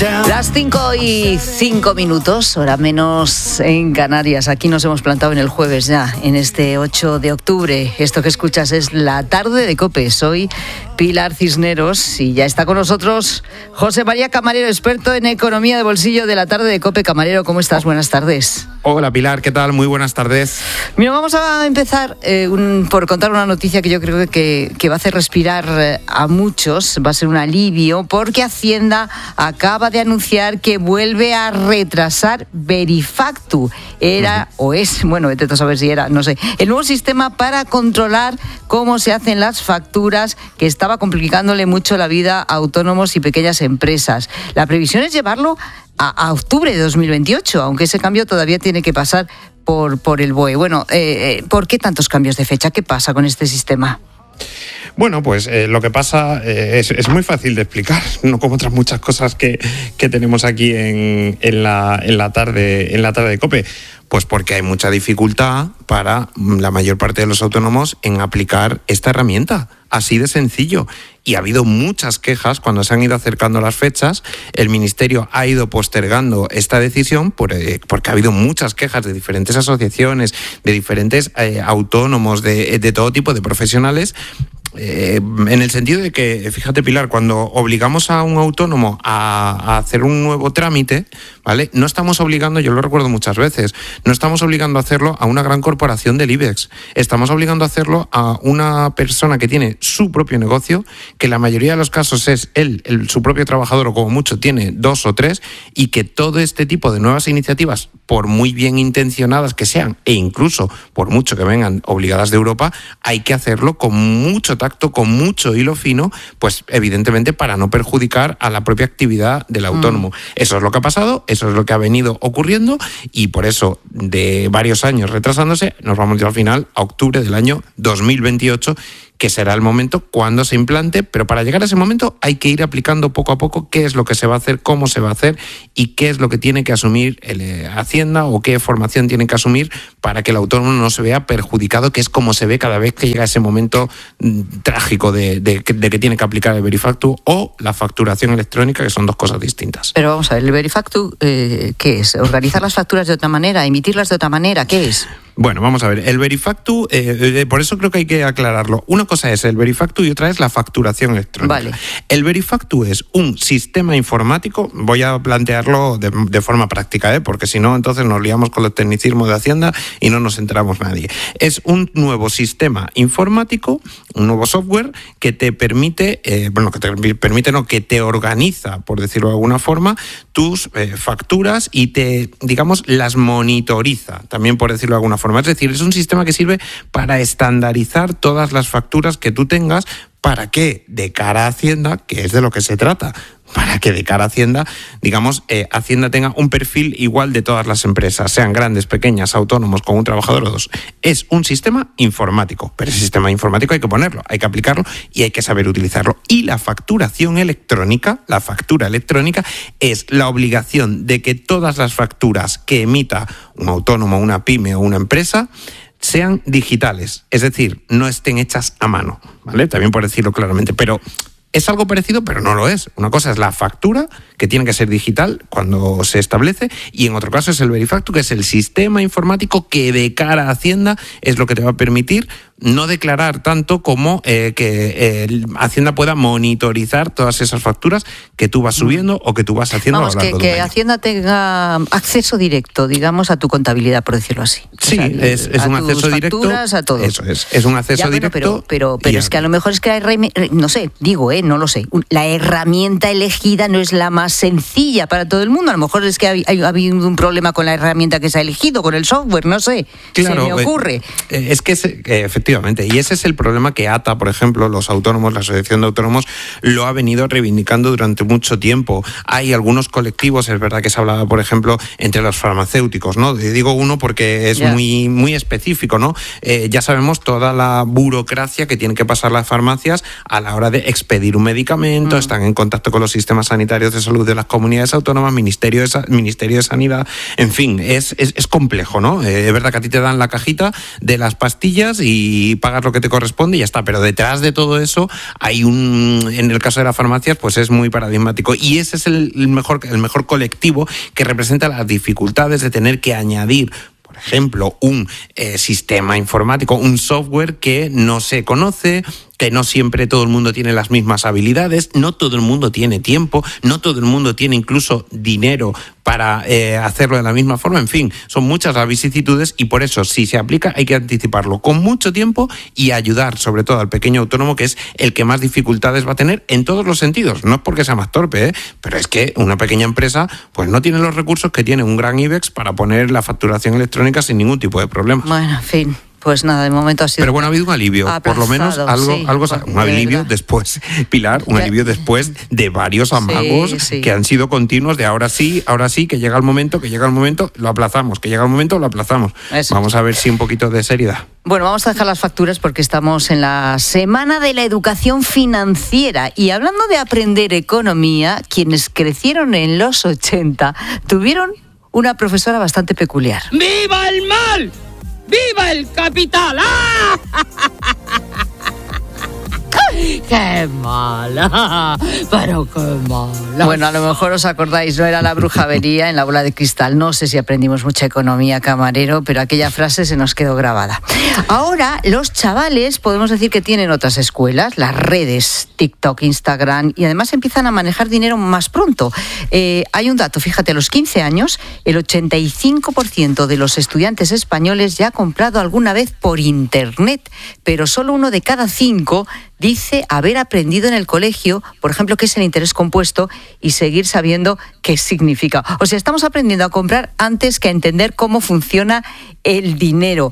Las 5:05, hora menos en Canarias. Aquí nos hemos plantado en el jueves ya, en este 8 de octubre. Esto que escuchas es La Tarde de COPE. Soy Pilar Cisneros y ya está con nosotros José María Camarero, experto en economía de bolsillo de La Tarde de COPE. Camarero, ¿cómo estás? Buenas tardes. Hola Pilar, ¿qué tal? Muy buenas tardes. Mira, vamos a empezar por contar una noticia que yo creo que va a hacer respirar a muchos. Va a ser un alivio porque Hacienda acaba de anunciar que vuelve a retrasar Verifactu. Era o es, bueno, vete a saber si era, no sé, el nuevo sistema para controlar cómo se hacen las facturas, que estaba complicándole mucho la vida a autónomos y pequeñas empresas. La previsión es llevarlo a octubre de 2028, aunque ese cambio todavía tiene que pasar por el BOE. Bueno, ¿por qué tantos cambios de fecha? ¿Qué pasa con este sistema? Bueno, pues lo que pasa es muy fácil de explicar, no como otras muchas cosas que tenemos aquí en la tarde de COPE. Pues porque hay mucha dificultad para la mayor parte de los autónomos en aplicar esta herramienta. Así de sencillo. Y ha habido muchas quejas cuando se han ido acercando las fechas. El Ministerio ha ido postergando esta decisión porque ha habido muchas quejas de diferentes asociaciones, de diferentes autónomos, de todo tipo de profesionales. En el sentido de que, fíjate Pilar, cuando obligamos a un autónomo a hacer un nuevo trámite, ¿vale? No estamos obligando, yo lo recuerdo muchas veces, no estamos obligando a hacerlo a una gran corporación del IBEX, estamos obligando a hacerlo a una persona que tiene su propio negocio, que en la mayoría de los casos es su propio trabajador o como mucho tiene 2 o 3, y que todo este tipo de nuevas iniciativas, por muy bien intencionadas que sean, e incluso por mucho que vengan obligadas de Europa, hay que hacerlo con mucho tacto, con mucho hilo fino, pues evidentemente para no perjudicar a la propia actividad del autónomo. Eso es lo que ha pasado, eso es lo que ha venido ocurriendo, y por eso, de varios años retrasándose, nos vamos ya al final a octubre del año 2028, que será el momento cuando se implante, pero para llegar a ese momento hay que ir aplicando poco a poco qué es lo que se va a hacer, cómo se va a hacer y qué es lo que tiene que asumir Hacienda o qué formación tiene que asumir para que el autónomo no se vea perjudicado, que es como se ve cada vez que llega ese momento trágico de que tiene que aplicar el Verifactu o la facturación electrónica, que son dos cosas distintas. Pero vamos a ver, ¿el Verifactu qué es? ¿Organizar las facturas de otra manera? ¿Emitirlas de otra manera? ¿Qué es? Bueno, vamos a ver, el Verifactu, por eso creo que hay que aclararlo. Una cosa es el Verifactu y otra es la facturación electrónica. Vale. El Verifactu es un sistema informático, voy a plantearlo de forma práctica, porque si no, entonces nos liamos con los tecnicismos de Hacienda y no nos enteramos nadie. Es un nuevo sistema informático, un nuevo software que te permite, que te organiza, por decirlo de alguna forma, tus facturas y las monitoriza, también por decirlo de alguna forma. Es decir, es un sistema que sirve para estandarizar todas las facturas que tú tengas para que de cara a Hacienda, que es de lo que se trata, para que de cara a Hacienda, Hacienda tenga un perfil igual de todas las empresas, sean grandes, pequeñas, autónomos, con un trabajador o 2. Es un sistema informático, pero ese sistema informático hay que ponerlo, hay que aplicarlo y hay que saber utilizarlo. Y la facturación electrónica, la factura electrónica, es la obligación de que todas las facturas que emita un autónomo, una pyme o una empresa sean digitales, es decir, no estén hechas a mano, ¿vale? También por decirlo claramente, pero es algo parecido, pero no lo es. Una cosa es la factura, que tiene que ser digital cuando se establece, y en otro caso es el Verifactu, que es el sistema informático que de cara a Hacienda es lo que te va a permitir no declarar tanto como que Hacienda pueda monitorizar todas esas facturas que tú vas subiendo o que tú vas haciendo a lo largo de un año. Que Hacienda tenga acceso directo, digamos, a tu contabilidad, por decirlo así. Sí, es un acceso directo. Facturas, a todo. Eso es un acceso directo. Pero es que a lo mejor es que no sé, no lo sé. La herramienta elegida no es la más sencilla para todo el mundo. A lo mejor es que ha habido un problema con la herramienta que se ha elegido, con el software, no sé. Claro, se me ocurre. Es que efectivamente, y ese es el problema que ATA, por ejemplo, los autónomos, la Asociación de Autónomos, lo ha venido reivindicando durante mucho tiempo. Hay algunos colectivos, es verdad que se hablaba, por ejemplo, entre los farmacéuticos, ¿no? Digo uno porque es muy, muy específico, ¿no? Ya sabemos toda la burocracia que tienen que pasar las farmacias a la hora de expedir un medicamento, están en contacto con los sistemas sanitarios de salud Salud de las comunidades autónomas, Ministerio de Sanidad, en fin, es complejo, ¿no? Es verdad que a ti te dan la cajita de las pastillas y pagas lo que te corresponde y ya está, pero detrás de todo eso hay en el caso de las farmacias, pues es muy paradigmático, y ese es el mejor colectivo que representa las dificultades de tener que añadir, por ejemplo, un sistema informático, un software que no se conoce, que no siempre todo el mundo tiene las mismas habilidades, no todo el mundo tiene tiempo, no todo el mundo tiene incluso dinero para hacerlo de la misma forma. En fin, son muchas las vicisitudes y por eso, si se aplica, hay que anticiparlo con mucho tiempo y ayudar sobre todo al pequeño autónomo, que es el que más dificultades va a tener en todos los sentidos. No es porque sea más torpe, pero es que una pequeña empresa pues no tiene los recursos que tiene un gran IBEX para poner la facturación electrónica sin ningún tipo de problema. Bueno, en fin. Pues nada, de momento ha sido... Pero bueno, ha habido un alivio, por lo menos un alivio después, Pilar, un alivio después de varios amagos que han sido continuos de ahora sí, que llega el momento, lo aplazamos, que llega el momento, lo aplazamos. Eso. Vamos a ver si un poquito de seriedad. Bueno, vamos a dejar las facturas porque estamos en la Semana de la Educación Financiera y hablando de aprender economía, quienes crecieron en los 80 tuvieron una profesora bastante peculiar. ¡Viva el mal! ¡Viva el capital! ¡Ah! ¡Qué mala! ¡Pero qué mala! Bueno, a lo mejor os acordáis, no era la bruja Bería en la bola de cristal. No sé si aprendimos mucha economía, camarero, pero aquella frase se nos quedó grabada. Ahora, los chavales podemos decir que tienen otras escuelas, las redes, TikTok, Instagram, y además empiezan a manejar dinero más pronto. Hay un dato, fíjate, a los 15 años, el 85% de los estudiantes españoles ya ha comprado alguna vez por Internet, pero solo 1 de cada 5 dice haber aprendido en el colegio, por ejemplo, qué es el interés compuesto y seguir sabiendo qué significa. O sea, estamos aprendiendo a comprar antes que a entender cómo funciona el dinero.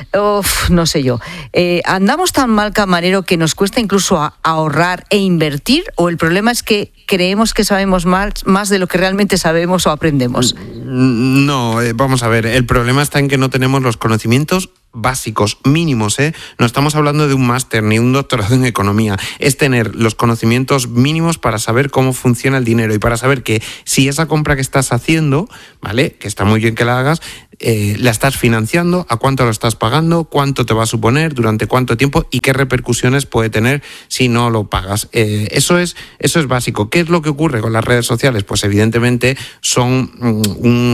No sé yo. ¿Andamos tan mal, camarero, que nos cuesta incluso ahorrar e invertir? ¿O el problema es que creemos que sabemos más de lo que realmente sabemos o aprendemos? No, vamos a ver. El problema está en que no tenemos los conocimientos básicos, mínimos, No estamos hablando de un máster ni un doctorado en economía. Es tener los conocimientos mínimos para saber cómo funciona el dinero y para saber que si esa compra que estás haciendo, ¿vale?, que está muy bien que la hagas, la estás financiando, a cuánto lo estás pagando, cuánto te va a suponer, durante cuánto tiempo y qué repercusiones puede tener si no lo pagas. Eso es básico. ¿Qué es lo que ocurre con las redes sociales? Pues evidentemente suponen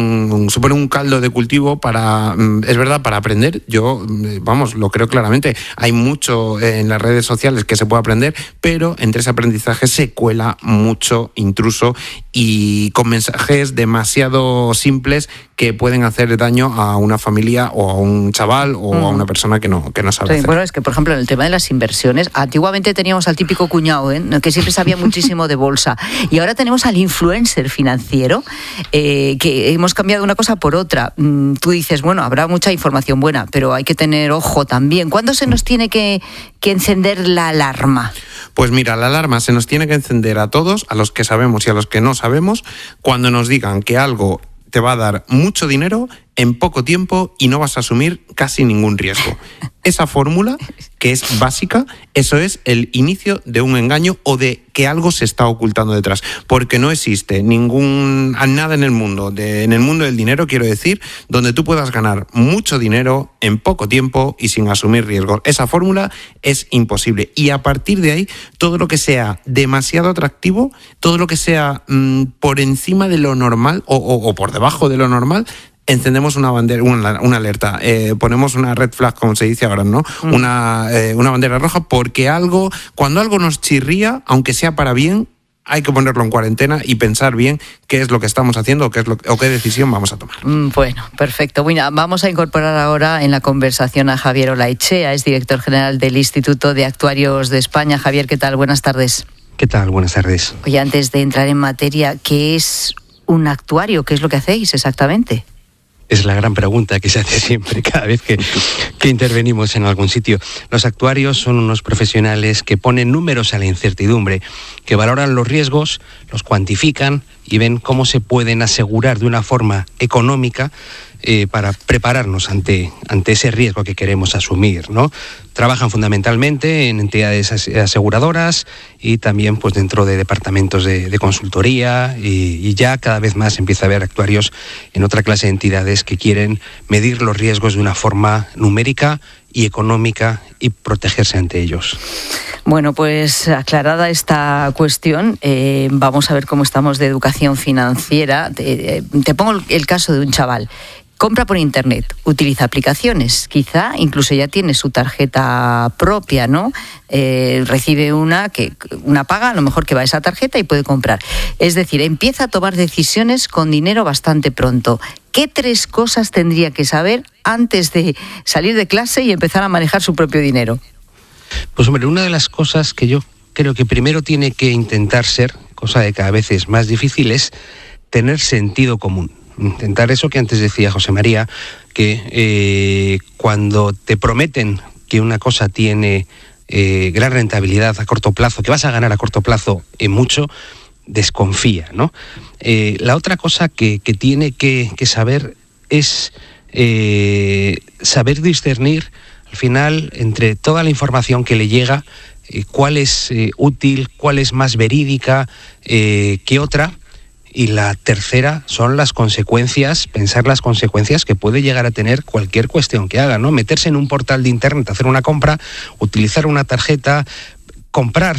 un caldo de cultivo para, es verdad, para aprender. Yo, lo creo claramente. Hay mucho en las redes sociales que se puede aprender, pero entre ese aprendizaje se cuela mucho intruso y con mensajes demasiado simples que pueden hacer daño a una familia o a un chaval o a una persona que no sabe hacer. Bueno, es que, por ejemplo, en el tema de las inversiones, antiguamente teníamos al típico cuñado, que siempre sabía muchísimo de bolsa, y ahora tenemos al influencer financiero, que hemos cambiado una cosa por otra. Tú dices, bueno, habrá mucha información buena, pero hay que tener ojo también. ¿Cuándo se nos tiene que encender la alarma? Pues mira, la alarma se nos tiene que encender a todos, a los que sabemos y a los que no sabemos, cuando nos digan que algo te va a dar mucho dinero en poco tiempo y no vas a asumir casi ningún riesgo. Esa fórmula, que es básica, eso es el inicio de un engaño o de que algo se está ocultando detrás. Porque no existe nada en el mundo del dinero, quiero decir, donde tú puedas ganar mucho dinero en poco tiempo y sin asumir riesgos. Esa fórmula es imposible. Y a partir de ahí, todo lo que sea demasiado atractivo, todo lo que sea por encima de lo normal o por debajo de lo normal, encendemos una alerta, ponemos una red flag, como se dice ahora, ¿no? Una bandera roja, porque cuando algo nos chirría, aunque sea para bien, hay que ponerlo en cuarentena y pensar bien qué es lo que estamos haciendo o qué decisión vamos a tomar. Bueno, perfecto. Bueno, vamos a incorporar ahora en la conversación a Javier Olaechea, es director general del Instituto de Actuarios de España. Javier, ¿qué tal? Buenas tardes. ¿Qué tal? Buenas tardes. Oye, antes de entrar en materia, ¿qué es un actuario? ¿Qué es lo que hacéis exactamente? Es la gran pregunta que se hace siempre, cada vez que intervenimos en algún sitio. Los actuarios son unos profesionales que ponen números a la incertidumbre, que valoran los riesgos, los cuantifican y ven cómo se pueden asegurar de una forma económica para prepararnos ante ese riesgo que queremos asumir, ¿no? trabajan fundamentalmente en entidades aseguradoras y también pues dentro de departamentos de consultoría y ya cada vez más empieza a haber actuarios en otra clase de entidades que quieren medir los riesgos de una forma numérica y económica y protegerse ante ellos. Bueno, pues aclarada esta cuestión, vamos a ver cómo estamos de educación financiera. Te pongo el caso de un chaval. Compra por internet, utiliza aplicaciones, quizá incluso ya tiene su tarjeta propia, ¿no? Recibe una paga, a lo mejor que va a esa tarjeta y puede comprar. Es decir, empieza a tomar decisiones con dinero bastante pronto. ¿Qué 3 cosas tendría que saber antes de salir de clase y empezar a manejar su propio dinero? Pues hombre, una de las cosas que yo creo que primero tiene que intentar ser, cosa de cada vez es más difícil, es tener sentido común. Intentar eso que antes decía José María, que cuando te prometen que una cosa tiene gran rentabilidad a corto plazo, que vas a ganar a corto plazo en mucho, desconfía, ¿no? La otra cosa que tiene que saber es saber discernir al final entre toda la información que le llega, cuál es útil, cuál es más verídica que otra. Y la tercera son las consecuencias, pensar las consecuencias que puede llegar a tener cualquier cuestión que haga, ¿no? Meterse en un portal de internet, hacer una compra, utilizar una tarjeta, comprar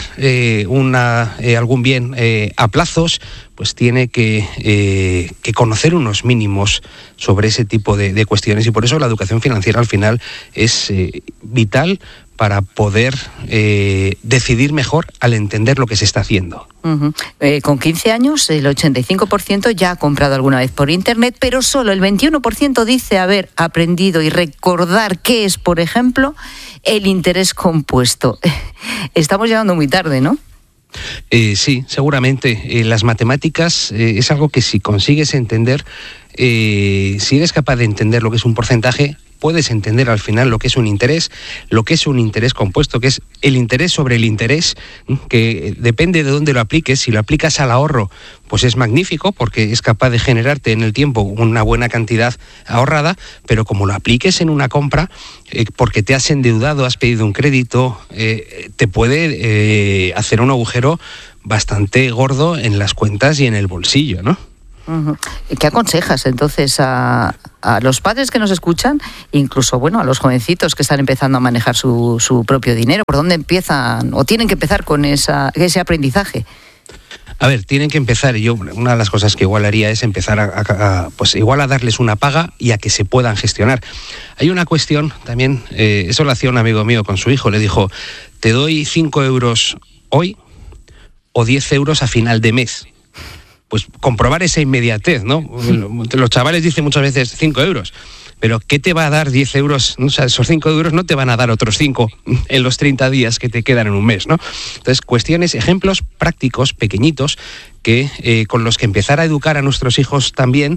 algún bien a plazos, pues tiene que conocer unos mínimos sobre ese tipo de cuestiones, y por eso la educación financiera al final es vital para poder decidir mejor al entender lo que se está haciendo. Uh-huh. Con 15 años, el 85% ya ha comprado alguna vez por internet, pero solo el 21% dice haber aprendido y recordar qué es, por ejemplo, el interés compuesto. Estamos llegando muy tarde, ¿no? Sí, seguramente. Las matemáticas es algo que si consigues entender, si eres capaz de entender lo que es un porcentaje, puedes entender al final lo que es un interés compuesto, que es el interés sobre el interés, que depende de dónde lo apliques. Si lo aplicas al ahorro, pues es magnífico, porque es capaz de generarte en el tiempo una buena cantidad ahorrada, pero como lo apliques en una compra, porque te has endeudado, has pedido un crédito, te puede hacer un agujero bastante gordo en las cuentas y en el bolsillo, ¿no? Uh-huh. ¿Qué aconsejas entonces a los padres que nos escuchan, incluso a los jovencitos que están empezando a manejar su propio dinero? ¿Por dónde empiezan o tienen que empezar con ese aprendizaje? A ver, tienen que empezar. Yo una de las cosas que igual haría es empezar a darles una paga y a que se puedan gestionar. Hay una cuestión también, eso lo hacía un amigo mío con su hijo, le dijo: te doy 5 euros hoy o 10 euros a final de mes. Pues comprobar esa inmediatez, ¿no? Los chavales dicen muchas veces 5 euros, pero ¿qué te va a dar 10 euros? O sea, esos 5 euros no te van a dar otros 5 en los 30 días que te quedan en un mes, ¿no? Entonces, ejemplos prácticos, pequeñitos, que con los que empezar a educar a nuestros hijos también,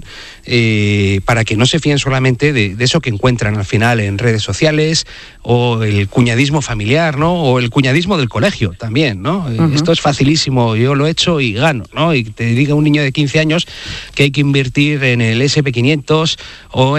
para que no se fíen solamente de eso que encuentran al final en redes sociales, o el cuñadismo familiar, ¿no? O el cuñadismo del colegio también, ¿no? Uh-huh. Esto es facilísimo, yo lo he hecho y gano, ¿no? Y te diga un niño de 15 años que hay que invertir en el SP500 o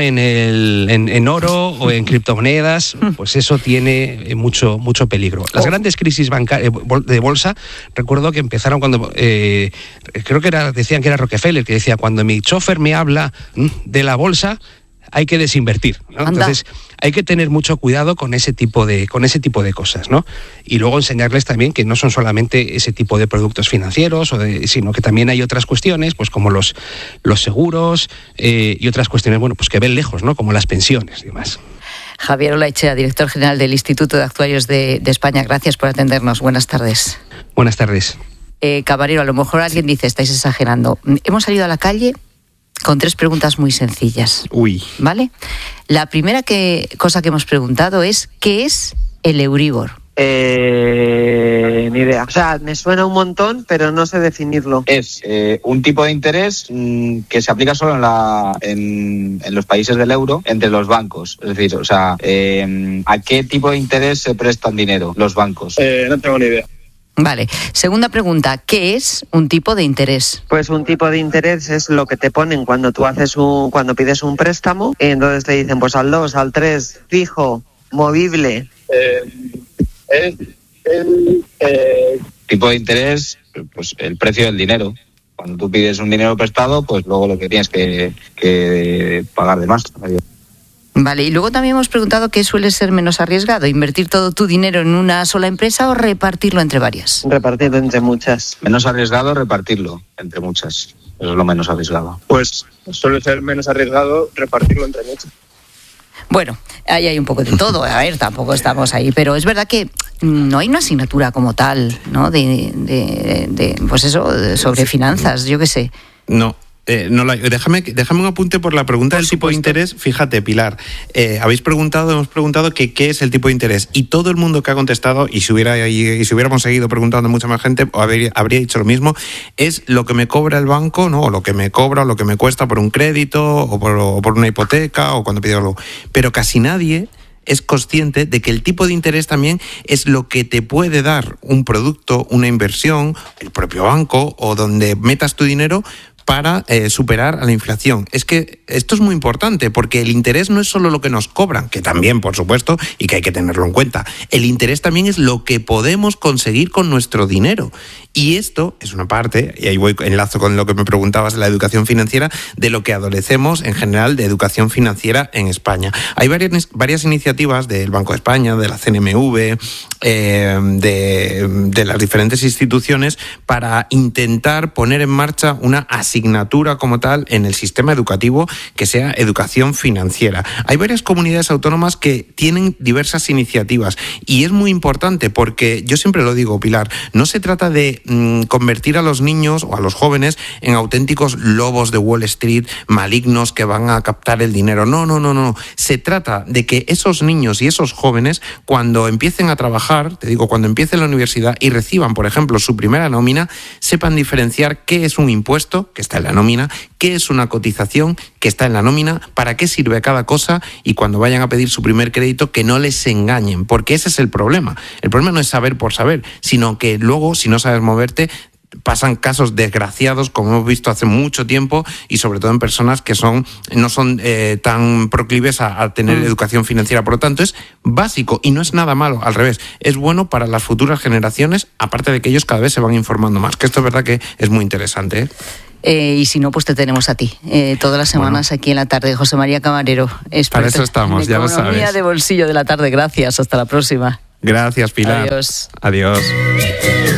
en oro o en criptomonedas, pues eso tiene mucho peligro. Las grandes crisis de bolsa, recuerdo que empezaron cuando... creo que decían que era Rockefeller, que decía: cuando mi chofer me habla de la bolsa, hay que desinvertir, ¿no? Entonces hay que tener mucho cuidado con ese tipo de cosas, ¿no? Y luego enseñarles también que no son solamente ese tipo de productos financieros, sino que también hay otras cuestiones, pues como los seguros y otras cuestiones, pues que ven lejos, ¿no? Como las pensiones y demás. Javier Olaechea, director general del Instituto de Actuarios de España, gracias por atendernos. Buenas tardes. Buenas tardes. Caballero, a lo mejor alguien dice: estáis exagerando. Hemos salido a la calle con 3 preguntas muy sencillas. Uy. ¿Vale? La primera cosa que hemos preguntado es: ¿qué es el Euribor? Ni idea. O sea, me suena un montón, pero no sé definirlo. Es un tipo de interés que se aplica solo en los países del euro entre los bancos. Es decir, o sea, ¿a qué tipo de interés se prestan dinero los bancos? No tengo ni idea. Vale. Segunda pregunta: ¿qué es un tipo de interés? Pues un tipo de interés es lo que te ponen cuando cuando pides un préstamo, y entonces te dicen pues al 2, al 3, fijo, movible es el Tipo de interés, pues el precio del dinero. Cuando tú pides un dinero prestado, pues luego lo que tienes que pagar de más. Vale, y luego también hemos preguntado qué suele ser menos arriesgado, invertir todo tu dinero en una sola empresa o repartirlo entre varias. Repartirlo entre muchas. Menos arriesgado, repartirlo entre muchas. Eso es lo menos arriesgado. Pues suele ser menos arriesgado repartirlo entre muchos. Bueno, ahí hay un poco de todo, a ver, tampoco estamos ahí, pero es verdad que no hay una asignatura como tal, ¿no? Pues eso, sobre finanzas, yo qué sé. No. Déjame un apunte por la pregunta del tipo de interés. Fíjate, Pilar, hemos preguntado qué es el tipo de interés y todo el mundo que ha contestado, y si hubiéramos seguido preguntando a mucha más gente, habría dicho lo mismo, es lo que me cobra el banco, ¿no? O lo que me cobra, o lo que me cuesta por un crédito, o por una hipoteca, o cuando pido algo. Pero casi nadie es consciente de que el tipo de interés también es lo que te puede dar un producto, una inversión, el propio banco, o donde metas tu dinero para superar a la inflación. Es que esto es muy importante porque el interés no es solo lo que nos cobran, que también, por supuesto, y que hay que tenerlo en cuenta. El interés también es lo que podemos conseguir con nuestro dinero. Y esto es una parte, y ahí enlazo con lo que me preguntabas de la educación financiera, de lo que adolecemos en general de educación financiera en España. Hay varias iniciativas del Banco de España, de la CNMV, de las diferentes instituciones para intentar poner en marcha una asignatura como tal en el sistema educativo que sea educación financiera. Hay varias comunidades autónomas que tienen diversas iniciativas y es muy importante porque yo siempre lo digo, Pilar, no se trata de convertir a los niños o a los jóvenes en auténticos lobos de Wall Street malignos que van a captar el dinero. No. Se trata de que esos niños y esos jóvenes, cuando empiecen a trabajar, cuando empiecen la universidad y reciban, por ejemplo, su primera nómina, sepan diferenciar qué es un impuesto, que está en la nómina, qué es una cotización, que está en la nómina, para qué sirve cada cosa, y cuando vayan a pedir su primer crédito, que no les engañen, porque ese es el problema. El problema no es saber por saber, sino que luego, si no sabes moverte, pasan casos desgraciados, como hemos visto hace mucho tiempo, y sobre todo en personas que no son tan proclives a tener educación financiera. Por lo tanto, es básico y no es nada malo, al revés, es bueno para las futuras generaciones, aparte de que ellos cada vez se van informando más, que esto es verdad que es muy interesante, y si no, pues te tenemos a ti todas las semanas aquí en la tarde. José María Camarero, para eso estamos, ya lo sabes. Economía de bolsillo de la tarde. Gracias, hasta la próxima. Gracias, Pilar. Adiós. Adiós.